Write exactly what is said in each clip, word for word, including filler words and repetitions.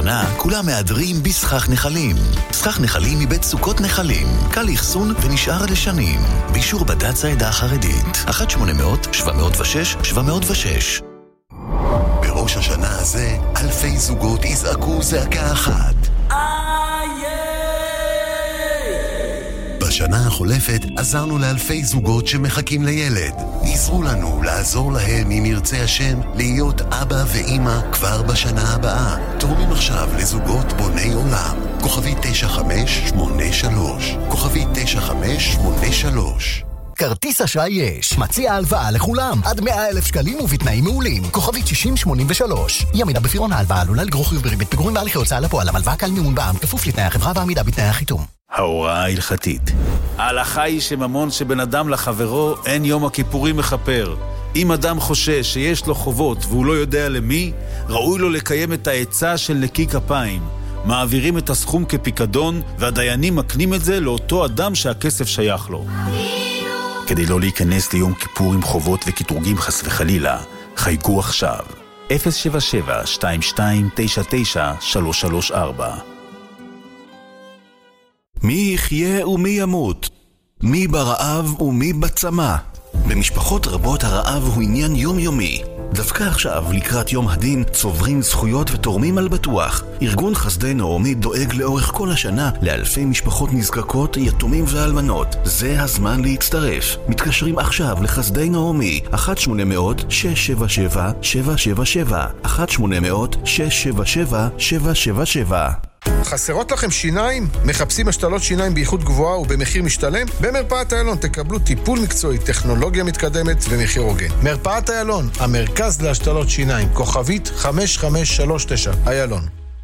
השנה כולם מאדרים בסכך נחלים. סכך נחלים מבית סוכות נחלים. קל לאחסון ונשאר לשנים. באישור בד"ץ העדה החרדית. אחת שמונה אפס אפס שבע אפס שש שבע אפס שש. בראש השנה הזה אלפי זוגות יזעקו זעקה אחת. בשנה החולפת עזרנו לאלפי זוגות שמחכים לילד. עזרו לנו לעזור להם אם ירצה השם להיות אבא ואמא כבר בשנה הבאה. תורמים עכשיו לזוגות בוני עולם. כוכבי תשע חמש שמונה שלוש. כוכבי תשע חמש שמונה שלוש. כרטיס אשראי יש. מציע הלוואה לכולם. עד מאה אלף שקלים ובתנאים מעולים. כוכבית שישים שמונים ושלוש. אי עמידה בפירעון ההלוואה עלולה לגרור חיוב בריבית פיגורים והליכי הוצאה לפועל. הלוואה קל מימון בע"מ כפוף לתנאי החברה ועמידה בתנאי החיתום. ההוראה ההלכתית. ההלכה היא שממון שבין אדם לחברו אין יום הכיפורים מחפר. אם אדם חושש שיש לו חובות והוא לא יודע למי, ראוי לו לקיים את העצה של נקי כפיים. מעבירים את הסכום כפיקדון והדיינים מקנים את זה לאותו אדם שהכסף שייך לו. כדי לא להיכנס ליום כיפור עם חובות וכתורגים חס וחלילה, חייגו עכשיו. אפס שבע שבע שתיים שתיים תשע תשע שלוש שלוש ארבע. מי יחיה ומי ימות? מי ברעב ומי בצמא? במשפחות רבות הרעב הוא עניין יומיומי. דווקא עכשיו, לקראת יום הדין, צוברים זכויות ותורמים על בטוח. ארגון חסדי נעמי דואג לאורך כל השנה לאלפי משפחות נזקקות, יתומים ואלמנות. זה הזמן להצטרף. מתקשרים עכשיו לחסדי נעמי, אחת שמונה אפס אפס שש שבע שבע שבע שבע שבע, אחת שמונה אפס אפס שש שבע שבע שבע שבע שבע. חסרות לכם שיניים? מחפשים השתלות שיניים באיכות גבוהה ובמחיר משתלם? במרפאת איילון תקבלו טיפול מקצועי, טכנולוגיה מתקדמת ומחיר הוגן. מרפאת איילון, המרכז להשתלות שיניים, כוכבית חמש חמש שלוש תשע, איילון.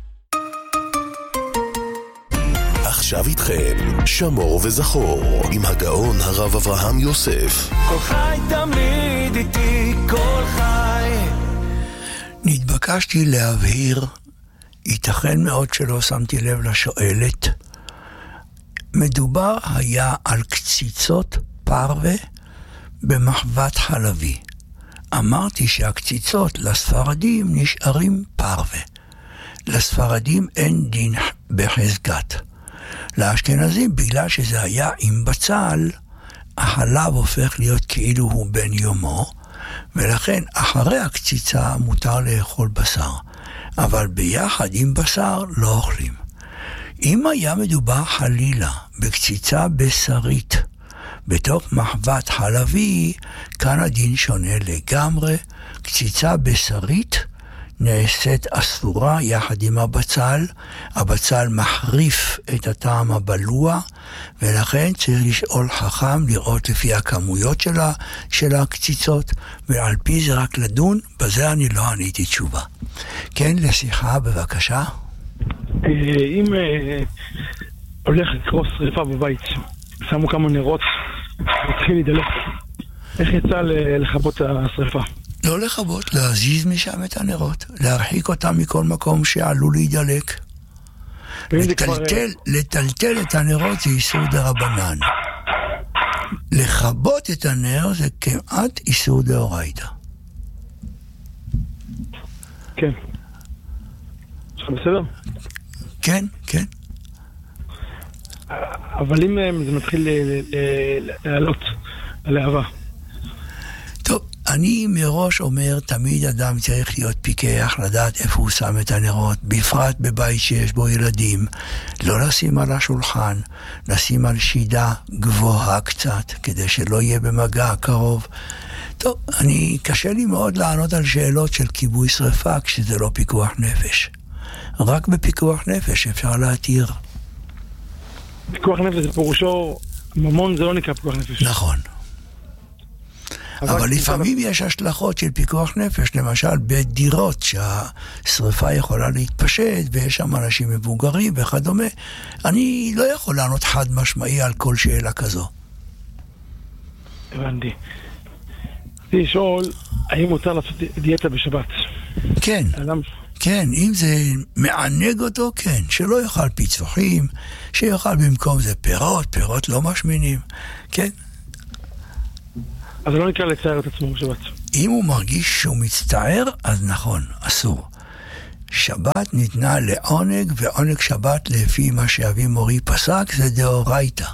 עכשיו איתכם, שמור וזכור, עם הגאון הרב אברהם יוסף. כל חי תמיד איתי, כל חי. נתבקשתי להבהיר, ייתכן מאוד שלא שמתי לב לשואלת, מדובר היה על קציצות פרווה במחבת חלבי. אמרתי שהקציצות לספרדים נשארים פרווה. לספרדים אין דין בחזקת. לאשכנזים, בגלל שזה היה עם בצל, החלב הופך להיות כאילו הוא בן יומו, ולכן אחרי הקציצה מותר לאכול בשר. אבל ביחד עם בשר לא אוכלים. אם היה מדובר חלילה בקציצה בשרית בתוך מחבת חלבי, כאן הדין שונה לגמרי. קציצה בשרית נעשית אסורה יחד עם הבצל. הבצל מחריף את הטעם הבלוע, ולכן צריך לשאול חכם לראות לפי הכמויות שלה, של הקציצות, ועל פי זה רק לדון. בזה אני לא עניתי תשובה. כן, לשיחה בבקשה. אם הולך לקרות שריפה בבית, שמו כמה נרות, התחיל להידלק, איך יצא לכבות השריפה? לא לכבות, להזיז משם את הנרות, להרחיק אותם מכל מקום שעלול להידלק. לטלטל, לטלטל את הנרות זה איסור דרבנן. לכבות את הנר זה כמעט איסור דאורייתא. כן. עכשיו בסדר? כן, כן. אבל אם זה מתחיל לעלות להבה. טוב, אני מראש אומר, תמיד אדם צריך להיות פיקח, לדעת איפה הוא שם את הנרות, בפרט בבית שיש בו ילדים. לא לשים על השולחן, לשים על שידה גבוהה קצת, כדי שלא יהיה במגע קרוב. טוב, אני קשה לי מאוד לענות על שאלות של כיבוי שריפה כשזה לא פיקוח נפש. רק בפיקוח נפש אפשר להתיר. פיקוח נפש זה פירושו, ממון זה לא נקרא פיקוח נפש. נכון. אבל לפעמים יש השלכות של פיקוח נפש, למשל בדירות שהשריפה יכולה להתפשט ויש שם אנשים מבוגרים וכדומה. אני לא יכול לענות חד משמעי על כל שאלה כזו. הבנתי. רציתי לשאול, האם מותר לעשות דיאטה בשבת? כן. אדם... כן, אם זה מענג אותו, כן. שלא יאכל פיצוחים, שיאכל במקום זה פירות, פירות לא משמינים. כן. אז זה לא נקרא לצייר את עצמו בשבת. אם הוא מרגיש שהוא מצטער, אז נכון, אסור. שבת ניתנה לעונג, ועונג שבת לפי מה שאבי מורי פסק זה דאורייתא.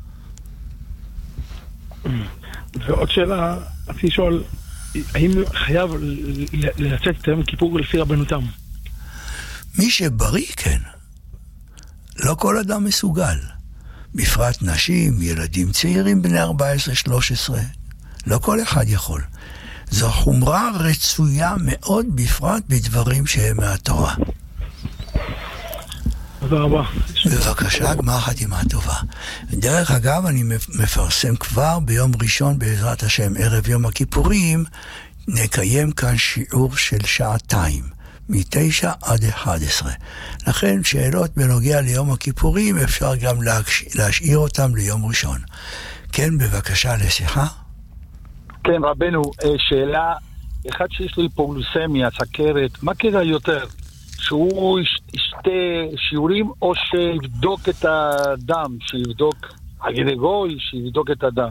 ועוד שאלה, רציתי לשאול, האם חייב לצאת את יום כיפור לפי רבנותם? מי שבריא כן. לא כל אדם מסוגל. בפרט נשים, ילדים צעירים בני ארבע עשרה שלוש עשרה. לא כל אחד יכול. זו חומרה רצויה מאוד בפרט בדברים שהם מהתורה. תודה רבה. בבקשה, גמר חתימה טובה. דרך אגב, אני מפרסם כבר ביום ראשון בעזרת השם, ערב יום הכיפורים, נקיים כאן שיעור של שעתיים, מתשע עד אחד עשרה. לכן שאלות בנוגע ליום הכיפורים אפשר גם להשאיר אותם ליום ראשון. כן, בבקשה לשיחה. כן, רבנו, שאלה, אחד שיש לו היפוגלוסמיה, סכרת, מה כדאי יותר? שהוא ישתה שיעורים או שיבדוק את הדם, שיבדוק על ידי גוי, שיבדוק את הדם?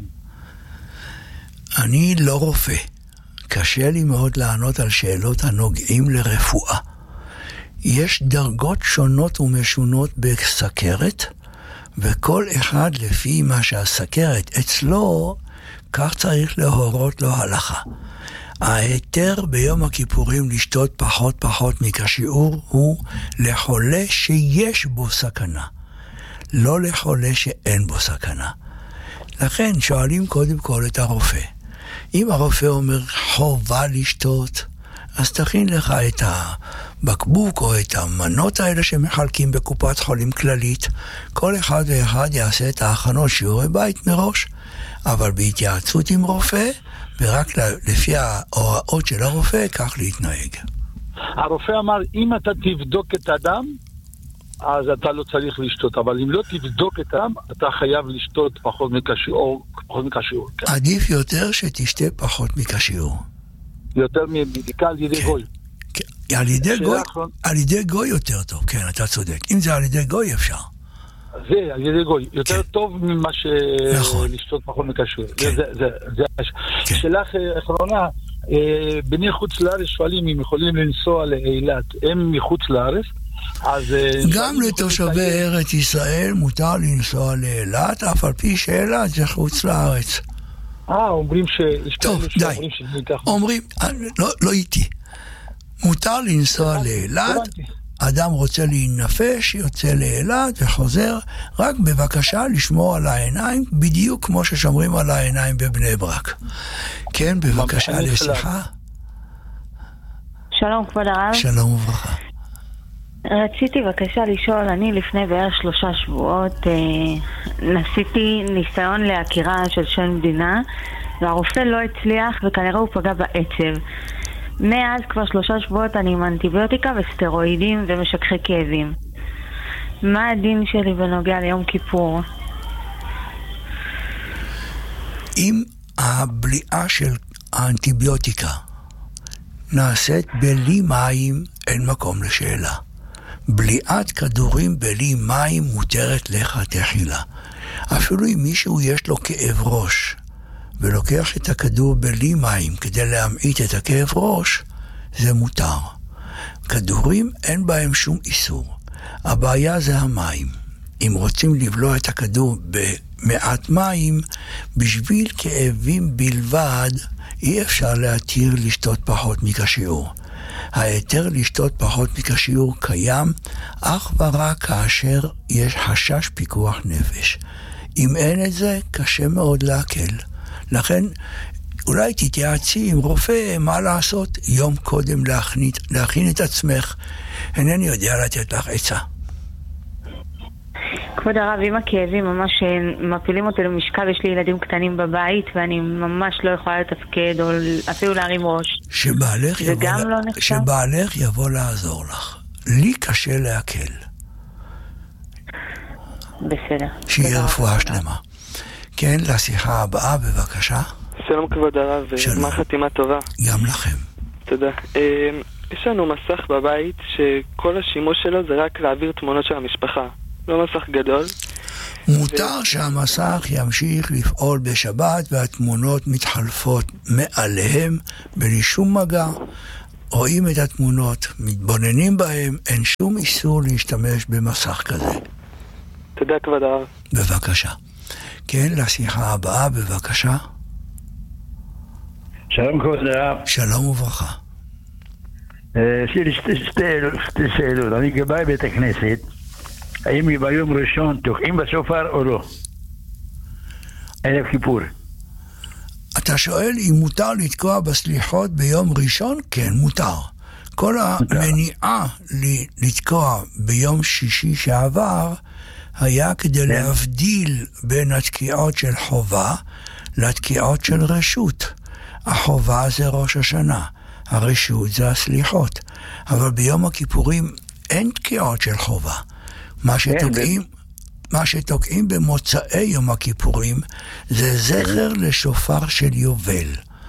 אני לא רופא. קשה לי מאוד לענות על שאלות הנוגעים לרפואה. יש דרגות שונות ומשונות בסכרת, וכל אחד לפי מה שהסכרת אצלו, כך צריך להורות לו הלכה. ההיתר ביום הכיפורים לשתות פחות פחות מכשיעור הוא לחולה שיש בו סכנה, לא לחולה שאין בו סכנה. לכן שואלים קודם כל את הרופא. אם הרופא אומר חובה לשתות, אז תכין לך את הבקבוק או את המנות האלה שמחלקים בקופת חולים כללית. כל אחד ואחד יעשה את ההכנות שיעורי בית מראש, אבל בהתייעצות עם רופא, ורק לפי ההוראות של הרופא, כך להתנהג. הרופא אמר, אם אתה תבדוק את הדם, אז אתה לא צריך לשתות, אבל אם לא תבדוק את הדם, אתה חייב לשתות פחות מכשיעור. פחות מכשיעור, כן. עדיף יותר שתשתה פחות מכשיעור. יותר מבדיקה על ידי כן. גוי. כן. על ידי גוי, אחרון... על ידי גוי יותר טוב, כן, אתה צודק. אם זה על ידי גוי אפשר. זה, על ידי גוי. יותר כן. טוב ממה ש... נכון. לשתות פחות מכשיעור. כן. זה, זה, זה... כן. שאלה אחרונה, בני חוץ לארץ שואלים אם יכולים לנסוע לאילת. הם מחוץ לארץ, אז... גם לתושבי ארץ ישראל מותר לנסוע לאילת, אף על פי שאילת זה חוץ לארץ. אה, אומרים ש... טוב, די. אומרים, לא, לא איתי. מותר לנסוע לאילת, אדם רוצה להינפש, יוצא לאילת וחוזר, רק בבקשה לשמור על העיניים, בדיוק כמו ששומרים על העיניים בבני ברק. כן, בבקשה לשיחה. שלום, כבוד הרב. שלום וברכה. רציתי בבקשה לשאול, אני לפני בערך שלושה שבועות אה, נסיתי ניסיון להכירה של שם מדינה, והרופא לא הצליח וכנראה הוא פגע בעצב. מאז כבר שלושה שבועות אני עם אנטיביוטיקה וסטרואידים ומשככי כאבים. מה הדין שלי בנוגע ליום כיפור? אם הבליעה של האנטיביוטיקה נעשית בלי מים, אין מקום לשאלה. בליעת כדורים בלי מים מותרת לך תחילה. אפילו אם מישהו יש לו כאב ראש ולוקח את הכדור בלי מים כדי להמעיט את הכאב ראש, זה מותר. כדורים אין בהם שום איסור. הבעיה זה המים. אם רוצים לבלוע את הכדור במעט מים, בשביל כאבים בלבד, אי אפשר להתיר לשתות פחות מכשיעור. ההיתר לשתות פחות מכשיעור קיים אך ורק כאשר יש חשש פיקוח נפש. אם אין את זה, קשה מאוד להקל. לכן, אולי תתייעצי עם רופא מה לעשות יום קודם להכין, להכין את עצמך. אינני יודע לתת לך עצה. כבוד הרב, אם הכאבים ממש מפילים אותי למשקל, יש לי ילדים קטנים בבית ואני ממש לא יכולה לתפקד או אפילו להרים ראש. שבעלך יבוא, לה... לא שבעלך יבוא לעזור לך. לי קשה להקל. בסדר. שיהיה רפואה שלמה. כן, לשיחה הבאה, בבקשה. שלום כבוד הרב, מה חתימה טובה? גם לכם. תודה. יש לנו מסך בבית שכל השימוש שלו זה רק להעביר תמונות של המשפחה. לא מסך גדול. מותר ו... שהמסך ימשיך לפעול בשבת והתמונות מתחלפות מעליהם בלי שום מגע. רואים את התמונות, מתבוננים בהם, אין שום איסור להשתמש במסך כזה. תודה כבוד הרב. בבקשה. כן, לשיחה הבאה, בבקשה. שלום כבוד הרב. שלום וברכה. יש לי שתי שאלות. אני גבאי בית הכנסת, האם ביום ראשון תוקעים בשופר או לא? ערב כיפור. אתה שואל אם מותר לתקוע בסליחות ביום ראשון? כן, מותר. כל המניעה לתקוע ביום שישי שעבר היה כדי להבדיל בין התקיעות של חובה לתקיעות של רשות. החובה זה ראש השנה, הרשות זה הסליחות. אבל ביום הכיפורים אין תקיעות של חובה. מה שתוקעים... מה שתוקעים במוצאי יום הכיפורים זה זכר לשופר של יובל.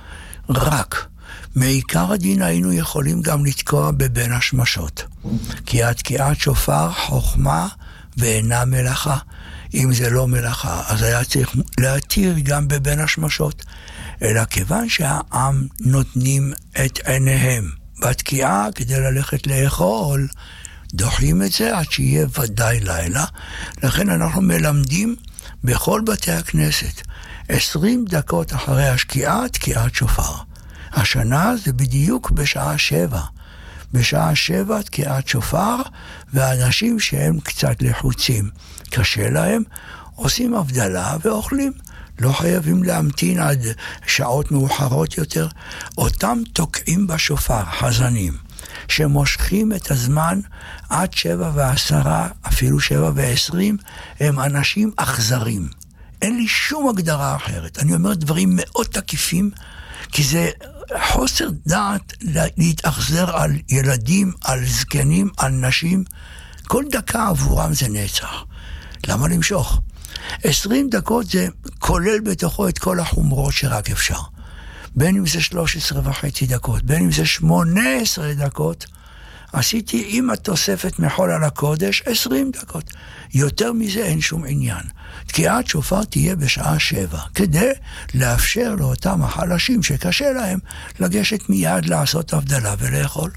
רק. מעיקר הדין היינו יכולים גם לתקוע בבין השמשות. כי התקיעת שופר חוכמה ואינה מלאכה. אם זה לא מלאכה, אז היה צריך להתיר גם בבין השמשות. אלא כיוון שהעם נותנים את עיניהם בתקיעה כדי ללכת לאכול, דוחים את זה עד שיהיה ודאי לילה. לכן אנחנו מלמדים בכל בתי הכנסת עשרים דקות אחרי השקיעה תקיעת שופר. השנה זה בדיוק בשעה שבע. בשעה שבע תקיעת שופר, והאנשים שהם קצת לחוצים, קשה להם, עושים הבדלה ואוכלים. לא חייבים להמתין עד שעות מאוחרות יותר. אותם תוקעים בשופר, חזנים, שמושכים את הזמן עד שבע ועשרה, אפילו שבע ועשרים, הם אנשים אכזרים. אין לי שום הגדרה אחרת. אני אומר דברים מאוד תקיפים, כי זה חוסר דעת להתאכזר על ילדים, על זקנים, על נשים. כל דקה עבורם זה נצח. למה למשוך? עשרים דקות זה כולל בתוכו את כל החומרות שרק אפשר. בין אם זה שלוש עשרה וחצי דקות, בין אם זה שמונה עשרה דקות, עשיתי עם התוספת מחול על הקודש עשרים דקות. יותר מזה אין שום עניין. תקיעת שופר תהיה בשעה שבע, כדי לאפשר לאותם החלשים שקשה להם לגשת מיד לעשות הבדלה ולאכול.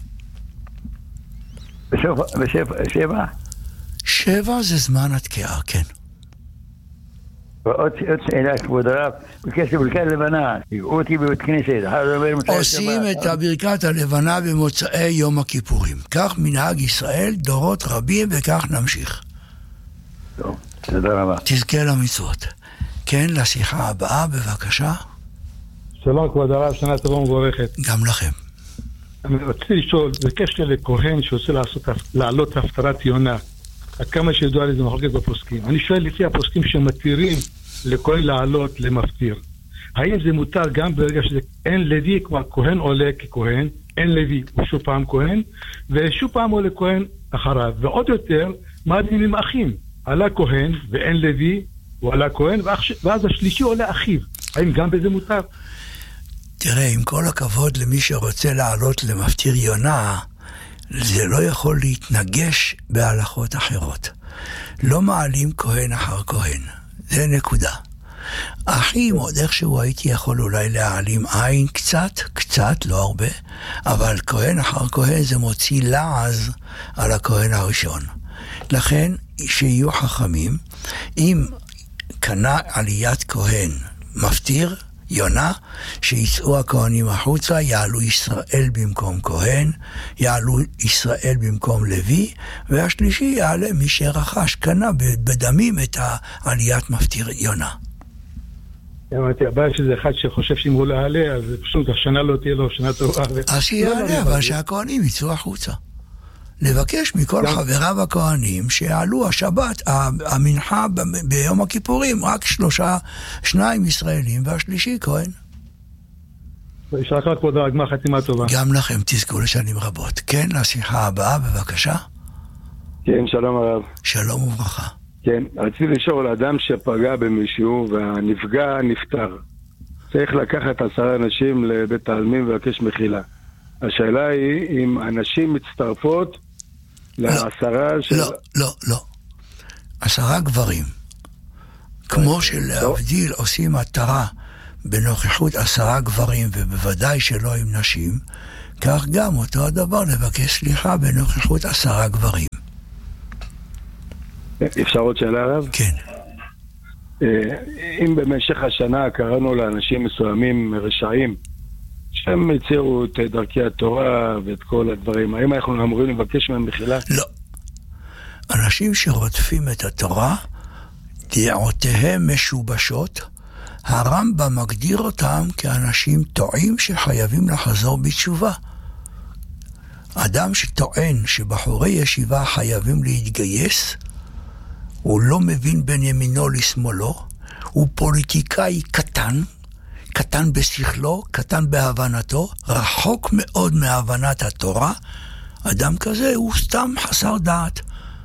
בשבע? בשבע? שבע זה זמן התקיעה, כן. ועוד שאלה כבוד הרב, בקשר ברכת לבנה, תראו אותי בבית כנסת. עושים את הברכת הלבנה במוצאי יום הכיפורים. כך מנהג ישראל דורות רבים, וכך נמשיך. טוב, תודה רבה. תזכה למצוות. כן, לשיחה הבאה, בבקשה. שלום כבוד הרב, שנה טובה ומבורכת. גם לכם. אני רוצה לשאול, בקשר לכהן שרוצה לעלות הפטרת יונה, עד כמה שידוע לי זה מחלוקת בפוסקים. אני שואל לפי הפוסקים שמתירים לכהן לעלות למפטיר. האם זה מותר גם ברגע שאין לוי, כבר כהן עולה ככהן, אין לוי, הוא שוב פעם כהן, ושוב פעם עולה כהן אחריו. ועוד יותר, מה הדין עם אחים? עלה כהן ואין לוי, הוא עלה כהן, ואז השלישי עולה אחיו. האם גם בזה מותר? תראה, עם כל הכבוד למי שרוצה לעלות למפטיר יונה, זה לא יכול להתנגש בהלכות אחרות. לא מעלים כהן אחר כהן. זה נקודה. אחים, עוד איכשהו הייתי יכול אולי להעלים עין קצת, קצת, לא הרבה, אבל כהן אחר כהן זה מוציא לעז על הכהן הראשון. לכן, שיהיו חכמים, אם קנה עליית כהן מפטיר, יונה, שיצאו הכהנים החוצה, יעלו ישראל במקום כהן, יעלו ישראל במקום לוי, והשלישי יעלה מי שרכש, קנה בדמים את העליית מפטיר יונה. אמרתי, הבעיה שזה אחד שחושב שאם הוא לא יעלה, אז פשוט השנה לא תהיה לו שנה טובה. אז שיעלה, אבל שהכהנים יצאו החוצה. לבקש מכל חבריו הכהנים שיעלו השבת, המנחה ביום הכיפורים, רק שלושה, שניים ישראלים והשלישי כהן. יש רק כבוד הגמר חתימה טובה. גם לכם תזכו לשנים רבות. כן, לשיחה הבאה, בבקשה. כן, שלום הרב. שלום וברכה. כן, רציתי לשאול, אדם שפגע במישהו והנפגע נפטר, צריך לקחת עשרה אנשים לבית העלמין ולבקש מחילה. השאלה היא אם אנשים מצטרפות לעשרה של... לא, לא, לא. עשרה גברים. כמו שלהבדיל עושים מטרה בנוכחות עשרה גברים, ובוודאי שלא עם נשים, כך גם אותו הדבר לבקש סליחה בנוכחות עשרה גברים. אפשר עוד שאלה עליו? כן. אם במשך השנה קראנו לאנשים מסוימים רשעים, שהם הציעו את דרכי התורה ואת כל הדברים, האם אנחנו אמורים לבקש מהם מחילה? לא. אנשים שרודפים את התורה, דעותיהם משובשות, הרמב"ם מגדיר אותם כאנשים טועים שחייבים לחזור בתשובה. אדם שטוען שבחורי ישיבה חייבים להתגייס, הוא לא מבין בין ימינו לשמאלו, הוא פוליטיקאי קטן, קטן בשכלו, קטן בהבנתו, רחוק מאוד מהבנת התורה. אדם כזה הוא סתם חסר דעת.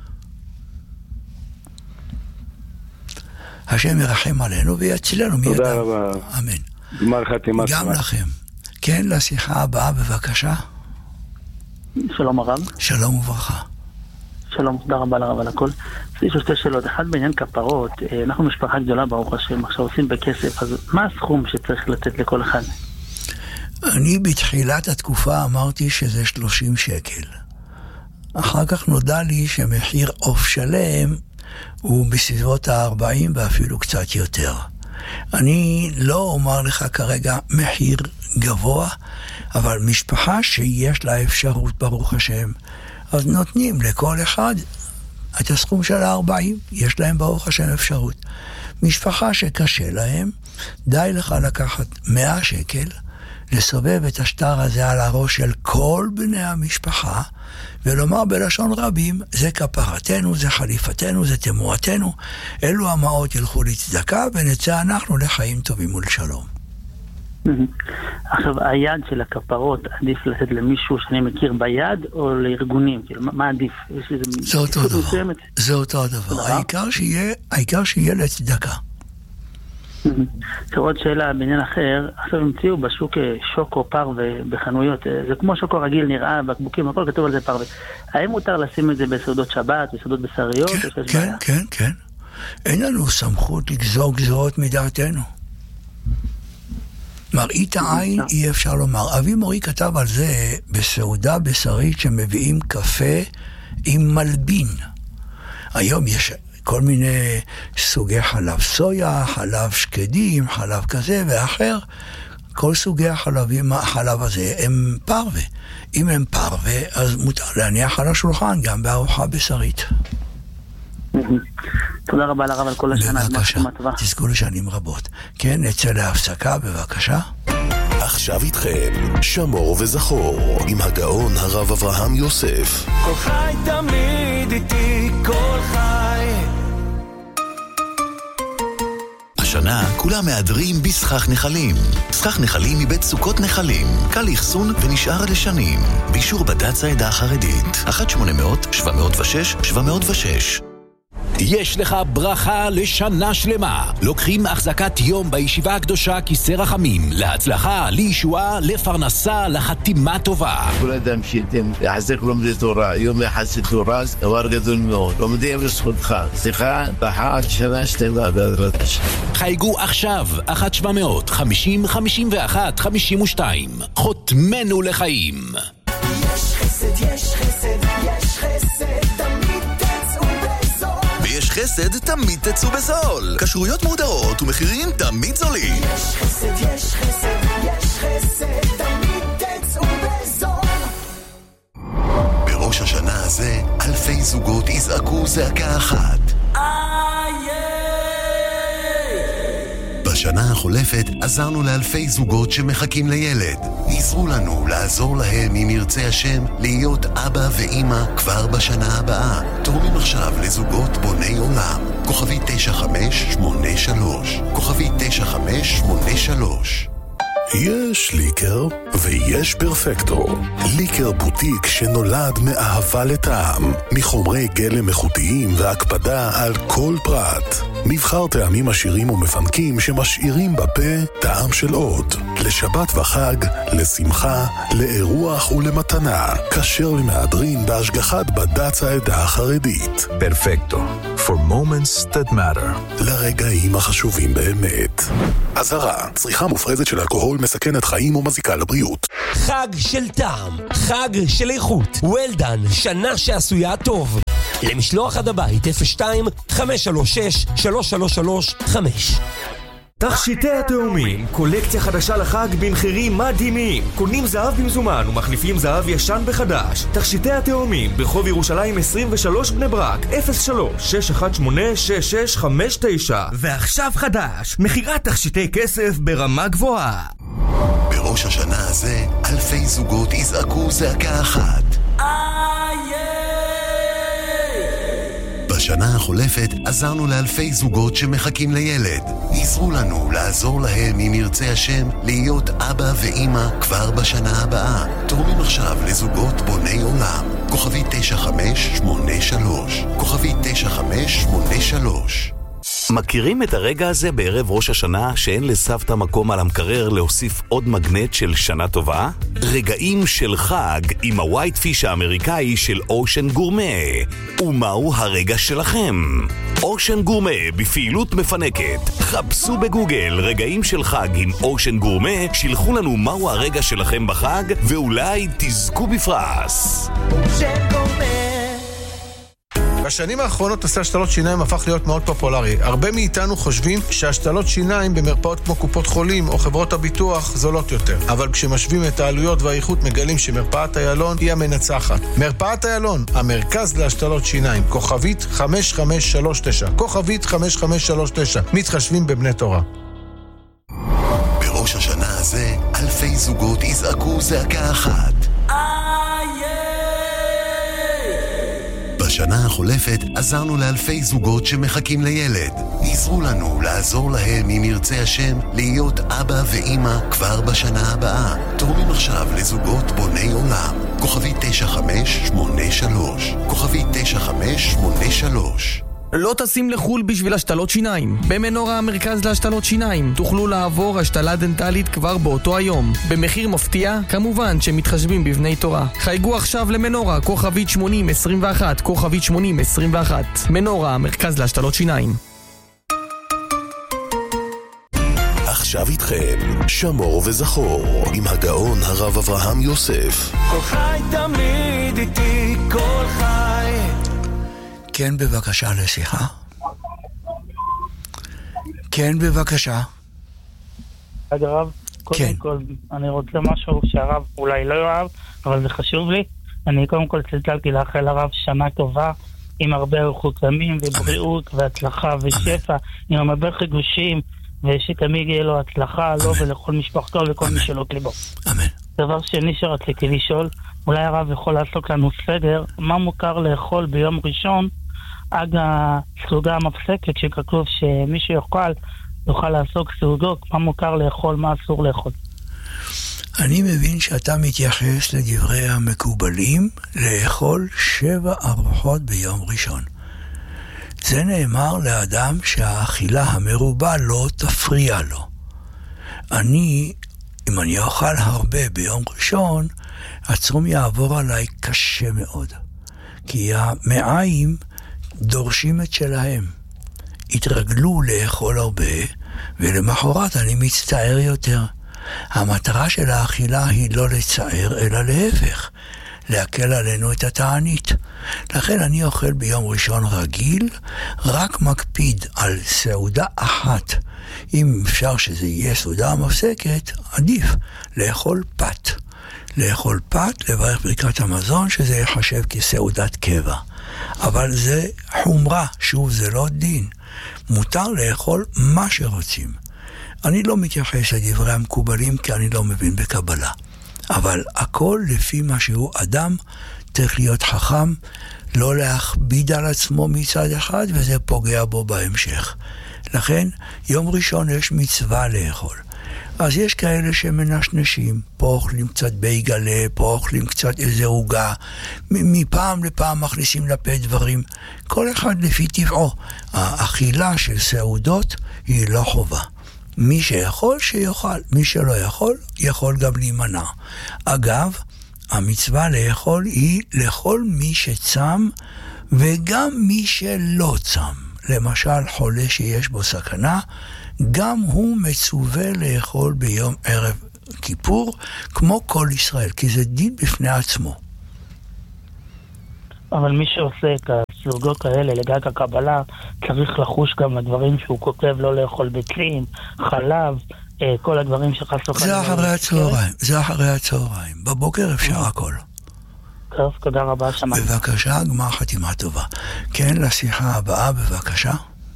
השם ירחם עלינו ויצילנו מידם. תודה רבה. אמן. גמר חתימה. גם לכם. כן, לשיחה הבאה בבקשה. שלום הרב. שלום וברכה. שלום, תודה רבה לרב על הכל. יש לי שתי שאלות. אחד בעניין כפרות, אנחנו משפחה גדולה ברוך השם, עכשיו עושים בכסף, אז מה הסכום שצריך לתת לכל אחד? אני בתחילת התקופה אמרתי שזה שלושים שקל. אחר כך נודע לי שמחיר עוף שלם הוא בסביבות ה-ארבעים ואפילו קצת יותר. אני לא אומר לך כרגע מחיר גבוה, אבל משפחה שיש לה אפשרות ברוך השם, אז נותנים לכל אחד את הסכום של ה-ארבעים, יש להם ברוך השם אפשרות. משפחה שקשה להם, די לך לקחת מאה שקל, לסובב את השטר הזה על הראש של כל בני המשפחה, ולומר בלשון רבים, זה כפרתנו, זה חליפתנו, זה תמורתנו, אלו המעות ילכו לצדקה, ונצא אנחנו לחיים טובים ולשלום. עכשיו, היד של הכפרות עדיף לתת למישהו שאני מכיר ביד, או לארגונים? מה עדיף? זה אותו דבר. זה אותו הדבר. העיקר שיהיה לצדקה. עוד שאלה בעניין אחר, עכשיו המציאו בשוק שוקו פרווה בחנויות, זה כמו שוקו רגיל נראה, בקבוקים, הכל כתוב על זה פרווה. האם מותר לשים את זה בסעודות שבת, בסעודות בשריות? כן, כן, כן, כן. אין לנו סמכות לגזור גזרות מדעתנו. מראית העין אי אפשר לומר. אבי מורי כתב על זה בסעודה בשרית שמביאים קפה עם מלבין. היום יש כל מיני סוגי חלב סויה, חלב שקדים, חלב כזה ואחר. כל סוגי החלבים, החלב הזה הם פרווה. אם הם פרווה, אז מותר להניח על השולחן גם בארוחה בשרית. תודה רבה לרב על כל השנה. בבקשה, תזכו לשנים רבות. כן, נצא להפסקה, בבקשה. עכשיו איתכם, שמור וזכור, עם הגאון הרב אברהם יוסף. כל חי תמיד איתי, כל חי. השנה כולם מאדרים בסכך נחלים. סכך נחלים מבית סוכות נחלים. קל לחסון ונשאר לשנים. באישור בד"ץ העדה החרדית. אחת שמונה אפס אפס שבע אפס שש שבע אפס שש. יש לך ברכה לשנה שלמה. לוקחים החזקת יום בישיבה הקדושה כיסא רחמים. להצלחה, לישועה, לפרנסה, לחתימה טובה. כל אדם שייתן לחזק לומדי תורה, יום יחסי תורה, זה דבר גדול מאוד. לומדים לזכותך. סליחה, ברכה עד שנה שלמה בעזרת השם. חייגו עכשיו, אחת שבע מאות חמישים חמישים ואחת חמישים ושתיים. חותמנו לחיים. יש חסד, יש חסד, יש חסד, תמיד תצאו בזול. ויש חסד, תמיד תצאו בזול. כשרויות מודרות ומחירים תמיד זולים. יש חסד, יש חסד, יש חסד, תמיד תצאו בזול. בראש השנה הזה, אלפי זוגות יזעקו זעקה אחת. בשנה החולפת עזרנו לאלפי זוגות שמחכים לילד. עזרו לנו לעזור להם אם ירצה השם להיות אבא ואמא כבר בשנה הבאה. תורמים עכשיו לזוגות בוני עולם. כוכבי תשע חמש שמונה שלוש. כוכבי תשע חמש שמונה שלוש. יש ליקר ויש פרפקטו. ליקר בוטיק שנולד מאהבה לטעם, מחומרי גלם איכותיים והקפדה על כל פרט. מבחר טעמים עשירים ומפנקים שמשאירים בפה טעם של עוד. לשבת וחג, לשמחה, לאירוח ולמתנה. כשר למהדרין בהשגחת בד"ץ העדה החרדית. פרפקטו, for moments that matter. לרגעים החשובים באמת. אזהרה, צריכה מופרזת של אלכוהול מסכנת חיים ומזיקה לבריאות. חג של טעם, חג של איכות. וולדן, שנה שעשויה טוב. למשלוח עד הבית אפס שתיים חמש שלוש שש שלוש שלוש שלוש חמש. תכשיטי התאומים, קולקציה חדשה לחג במחירים מדהימים. קונים זהב במזומן ומחליפים זהב ישן בחדש. תכשיטי התאומים ברחוב ירושלים עשרים ושלוש בני ברק אפס שלוש שש אחת שמונה שש שש חמש תשע. ועכשיו חדש, מחירת תכשיטי כסף ברמה גבוהה. בראש השנה הזה אלפי זוגות יזעקו זעקה אחת. בשנה החולפת עזרנו לאלפי זוגות שמחכים לילד. עזרו לנו לעזור להם אם ירצה השם להיות אבא ואמא כבר בשנה הבאה. תורמים עכשיו לזוגות בוני עולם. כוכבי תשע חמש שמונה שלוש. כוכבי תשע חמש שמונה שלוש. מכירים את הרגע הזה בערב ראש השנה שאין לסבתא מקום על המקרר להוסיף עוד מגנט של שנה טובה? רגעים של חג עם הווייט פיש האמריקאי של אושן גורמה. ומהו הרגע שלכם? אושן גורמה בפעילות מפנקת. חפשו בגוגל רגעים של חג עם אושן גורמה, שילחו לנו מהו הרגע שלכם בחג ואולי תזכו בפרס. אושן גורמה. בשנים האחרונות נושא השתלות שיניים הפך להיות מאוד פופולרי. הרבה מאיתנו חושבים שהשתלות שיניים במרפאות כמו קופות חולים או חברות הביטוח זולות יותר. אבל כשמשווים את העלויות והאיכות מגלים שמרפאת איילון היא המנצחת. מרפאת איילון, המרכז להשתלות שיניים, כוכבית חמש חמש שלוש תשע. כוכבית חמש חמש שלוש תשע. מתחשבים בבני תורה. בראש השנה הזה אלפי זוגות יזעקו זעקה אחת. בשנה החולפת עזרנו לאלפי זוגות שמחכים לילד. עזרו לנו לעזור להם אם ירצה השם להיות אבא ואמא כבר בשנה הבאה. תורמים עכשיו לזוגות בוני עולם. כוכבי תשע חמש שמונה שלוש. כוכבי תשע חמש שמונה שלוש. לא טסים לחול בשביל השתלות שיניים. במנורה המרכז להשתלות שיניים תוכלו לעבור השתלה דנטלית כבר באותו היום. במחיר מפתיע, כמובן שמתחשבים בבני תורה. חייגו עכשיו למנורה, כוכבית שמונים עשרים ואחת, כוכבית שמונים עשרים ואחת. מנורה המרכז להשתלות שיניים. עכשיו איתכם, שמור וזכור, עם הגאון הרב אברהם יוסף. כל חי תמיד איתי, כל חי. כן, בבקשה לשיחה. כן, בבקשה. עד הרב, קודם כל, אני רוצה משהו שהרב אולי לא יאהב, אבל זה חשוב לי. אני קודם כל צלצלתי לאחל לרב שנה טובה, עם הרבה אריכות ימים ובריאות והצלחה ושפע, עם הרבה חיגושים, ושתמיד יהיה לו הצלחה, לו ולכל משפחתו ולכל מי שלא ליבו. אמן. דבר שני שרציתי לשאול, אולי הרב יכול לעשות לנו סדר, מה מוכר לאכול ביום ראשון, עד הסעודה המפסקת שכתוב שמי שיוכל, יוכל לעסוק סעודות, מה מוכר לאכול, מה אסור לאכול. אני מבין שאתה מתייחס לדברי המקובלים לאכול שבע ארוחות ביום ראשון. זה נאמר לאדם שהאכילה המרובה לא תפריע לו. אני, אם אני אוכל הרבה ביום ראשון, הצום יעבור עליי קשה מאוד. כי המעיים דורשים את שלהם. התרגלו לאכול הרבה, ולמחרת אני מצטער יותר. המטרה של האכילה היא לא לצער, אלא להפך, להקל עלינו את התענית. לכן אני אוכל ביום ראשון רגיל, רק מקפיד על סעודה אחת. אם אפשר שזה יהיה סעודה מפסקת, עדיף לאכול פת. לאכול פת, לברך ברכת המזון, שזה יחשב כסעודת קבע. אבל זה חומרה, שוב זה לא דין. מותר לאכול מה שרוצים. אני לא מתייחס לדברי המקובלים כי אני לא מבין בקבלה. אבל הכל לפי מה שהוא אדם צריך להיות חכם, לא להכביד על עצמו מצד אחד, וזה פוגע בו בהמשך. לכן יום ראשון יש מצווה לאכול. אז יש כאלה שמנשנשים, פה אוכלים קצת בייגלה, פה אוכלים קצת איזה עוגה, מפעם לפעם מכניסים לפה דברים, כל אחד לפי טבעו. האכילה של סעודות היא לא חובה. מי שיכול שיוכל, מי שלא יכול, יכול גם להימנע. אגב, המצווה לאכול היא לכל מי שצם וגם מי שלא צם, למשל חולה שיש בו סכנה, גם הוא מצווה לאכול ביום ערב כיפור, כמו כל ישראל, כי זה דין בפני עצמו. אבל מי שעושה את הסלוגות האלה לגג הקבלה, צריך לחוש גם הדברים שהוא כותב, לא לאכול ביצים, חלב, כל הדברים שחס וחלילה. זה אחרי הצהריים, זה אחרי הצהריים. בבוקר אפשר הכל. טוב, תודה רבה, שמעתי. בבקשה, גמר חתימה טובה. כן, לשיחה הבאה, בבקשה.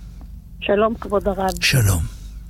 שלום, כבוד הרב. שלום.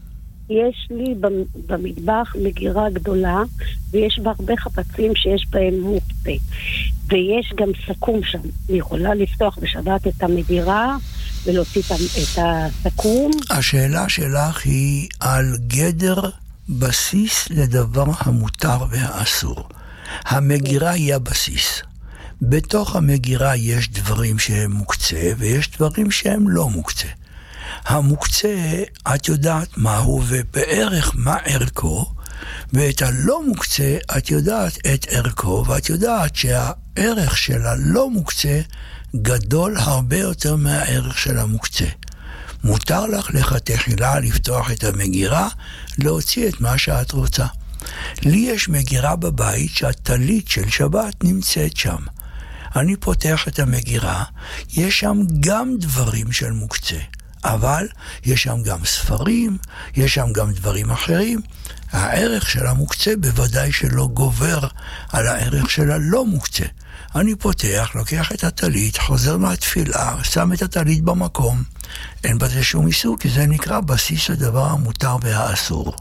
יש לי במטבח מגירה גדולה, ויש בה הרבה חפצים שיש בהם מוקצה. ויש גם סכום שם. אני יכולה לפתוח בשבת את המגירה ולהוציא את הסכום. השאלה שלך היא על גדר בסיס לדבר המותר והאסור. המגירה היא הבסיס. בתוך המגירה יש דברים שהם מוקצה, ויש דברים שהם לא מוקצה. המוקצה, את יודעת מהו ובערך מה ערכו, ואת הלא מוקצה, את יודעת את ערכו, ואת יודעת שהערך של הלא מוקצה גדול הרבה יותר מהערך של המוקצה. מותר לך לכתחילה לפתוח את המגירה, להוציא את מה שאת רוצה. לי יש מגירה בבית שהטלית של שבת נמצאת שם. אני פותח את המגירה, יש שם גם דברים של מוקצה. אבל יש שם גם ספרים, יש שם גם דברים אחרים. הערך של המוקצה בוודאי שלא גובר על הערך של הלא מוקצה. אני פותח, לוקח את הטלית, חוזר מהתפילה, שם את הטלית במקום. אין בזה שום איסור, כי זה נקרא בסיס הדבר המותר והאסור.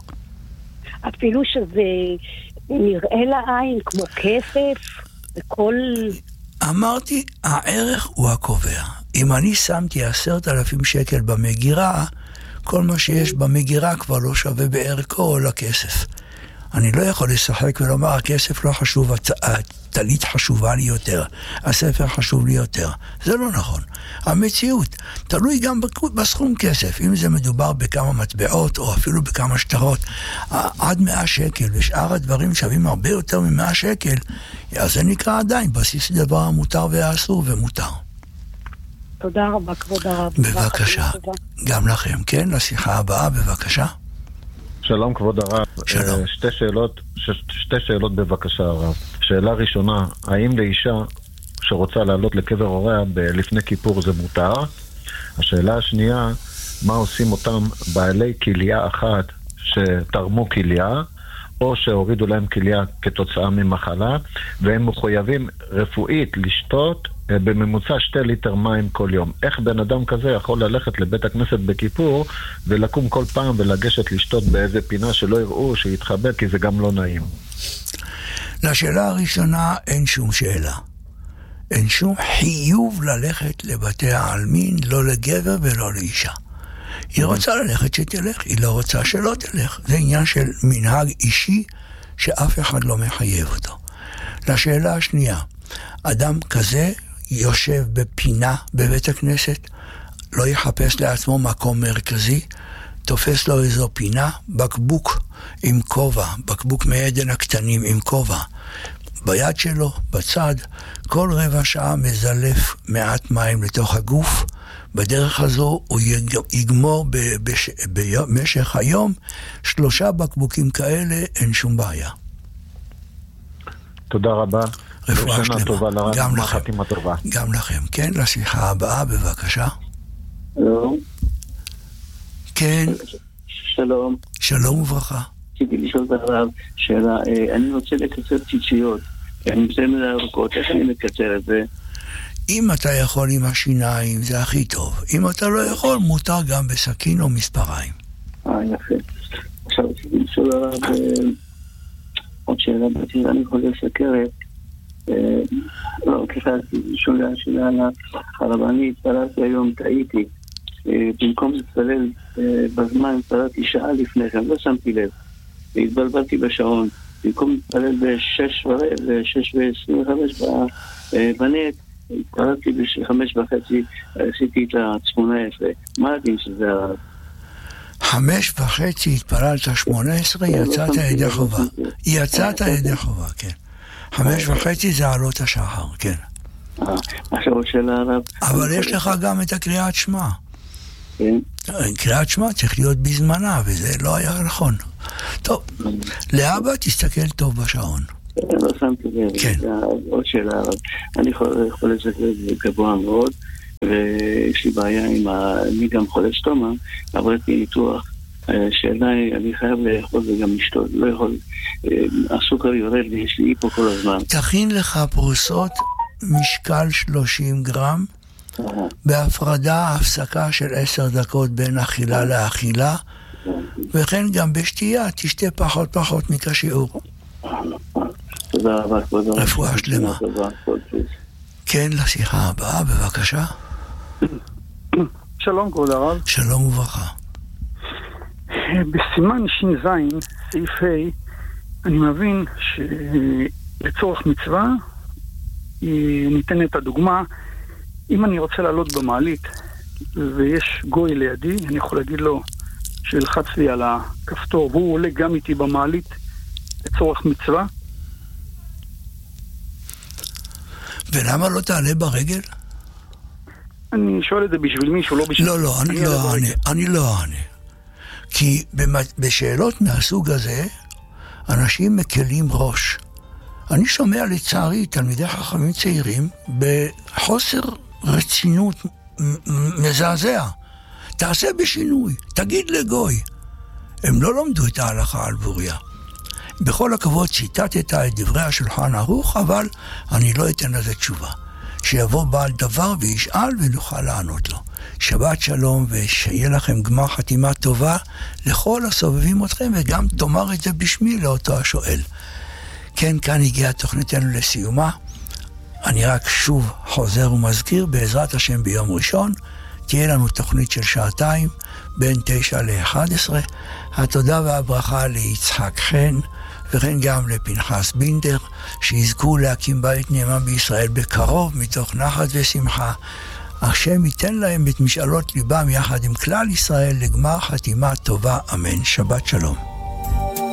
אפילו שזה נראה לעין כמו כסף וכל... אמרתי, הערך הוא הקובע. אם אני שמתי עשרת אלפים שקל במגירה, כל מה שיש במגירה כבר לא שווה בערכו לכסף. אני לא יכול לשחק ולומר, הכסף לא חשוב, הטלית חשובה לי יותר, הספר חשוב לי יותר. זה לא נכון. המציאות תלוי גם בסכום כסף. אם זה מדובר בכמה מטבעות או אפילו בכמה שטרות, עד מאה שקל ושאר הדברים שווים הרבה יותר ממאה שקל, אז זה נקרא עדיין בסיס דבר המותר והאסור ומותר. תודה רבה, כבוד הרב. בבקשה. גם לכם, כן? לשיחה הבאה, בבקשה. שלום, כבוד הרב. שלום. שתי שאלות, שתי שאלות בבקשה, הרב. שאלה ראשונה, האם לאישה שרוצה לעלות לקבר הוריה לפני כיפור זה מותר? השאלה השנייה, מה עושים אותם בעלי כליה אחת שתרמו כליה, או שהורידו להם כליה כתוצאה ממחלה, והם מחויבים רפואית לשתות בממוצע שתי ליטר מים כל יום. איך בן אדם כזה יכול ללכת לבית הכנסת בכיפור ולקום כל פעם ולגשת לשתות באיזה פינה שלא יראו, שיתחבא, כי זה גם לא נעים? לשאלה הראשונה אין שום שאלה. אין שום חיוב ללכת לבתי העלמין, לא לגבר ולא לאישה. היא רוצה ללכת שתלך, היא לא רוצה שלא תלך. זה עניין של מנהג אישי שאף אחד לא מחייב אותו. לשאלה השנייה, אדם כזה יושב בפינה בבית הכנסת, לא יחפש לעצמו מקום מרכזי, תופס לו איזו פינה, בקבוק עם כובע, בקבוק מעדן הקטנים עם כובע, ביד שלו, בצד, כל רבע שעה מזלף מעט מים לתוך הגוף. בדרך הזו הוא יגמור במשך היום שלושה בקבוקים כאלה, אין שום בעיה. תודה רבה. רפואה שלמה. גם לכם. טובה. גם לכם. כן, לשיחה הבאה, בבקשה. שלום. כן. שלום. שלום וברכה. רציתי לשאול את הרב שאלה, אני רוצה לקצר ציציות. אני מסיים את הארוכות, איך אני מקצר את זה? אם אתה יכול עם השיניים, זה הכי טוב. אם אתה לא יכול, מותר גם בסכין או מספריים. אה, יפה. עכשיו רציתי לשאול הרב עוד שאלה, בעצם אני חולה סכרת. לא, ככה שולה שאלה על הרב, אני התפללתי היום, טעיתי. במקום להתפלל בזמן, התפללתי שעה לפני כן, לא שמתי לב. והתבלבלתי בשעון. במקום להתפלל בשש ורבע, בשש ועשרים וחמש בנט, התפללתי בחמש וחצי, עשיתי את השמונה עשרה. מה הדין שזה הרב? חמש וחצי התפללת שמונה עשרה, יצאת ידי חובה. יצאת ידי חובה, כן. חמש וחצי זה עלות השחר, כן. עכשיו עוד שאלה הרב. אבל יש לך גם את הקריאת שמע. כן. קריאת שמע צריך להיות בזמנה, וזה לא היה נכון. טוב, לאבא תסתכל טוב בשעון. לא שמתי לב. כן. עוד שאלה הרב. אני חולה סוכרת גבוה מאוד, ויש לי בעיה עם ה... אני גם חולה סטומה, עברתי ניתוח. השאלה היא, אני חייב לאכול וגם לשתות, לא יכול, הסוכר יורד לי, יש לי איפו כל הזמן. תכין לך פרוסות משקל שלושים גרם, בהפרדה, הפסקה של עשר דקות בין אכילה לאכילה, וכן גם בשתייה, תשתה פחות פחות מכשיעור. תודה רבה, כבוד הרב. רפואה שלמה. כן, לשיחה הבאה, בבקשה. שלום, כבוד הרב. שלום וברכה. בסימן ש"ז, סעיף ה', אני מבין שלצורך מצווה ניתן את הדוגמה. אם אני רוצה לעלות במעלית ויש גוי לידי, אני יכול להגיד לו שילחץ לי על הכפתור והוא עולה גם איתי במעלית לצורך מצווה. ולמה לא תעלה ברגל? אני שואל את זה בשביל מישהו, לא בשביל... לא, לא, אני לא אענה, אני לא אענה. כי בשאלות מהסוג הזה, אנשים מקלים ראש. אני שומע לצערי תלמידי חכמים צעירים בחוסר רצינות מזעזע. תעשה בשינוי, תגיד לגוי. הם לא למדו את ההלכה על בוריה. בכל הכבוד ציטטת את דברי השולחן ערוך, אבל אני לא אתן לזה תשובה. שיבוא בעל דבר וישאל ונוכל לענות לו. שבת שלום ושיהיה לכם גמר חתימה טובה לכל הסובבים אתכם, וגם תאמר את זה בשמי לאותו השואל. כן, כאן הגיעה תוכניתנו לסיומה. אני רק שוב חוזר ומזכיר, בעזרת השם ביום ראשון תהיה לנו תוכנית של שעתיים בין תשע לאחת עשרה. התודה והברכה ליצחק חן וכן גם לפנחס בינדר, שיזכו להקים בית נאמן בישראל בקרוב מתוך נחת ושמחה. השם ייתן להם את משאלות ליבם יחד עם כלל ישראל לגמר חתימה טובה, אמן. שבת שלום.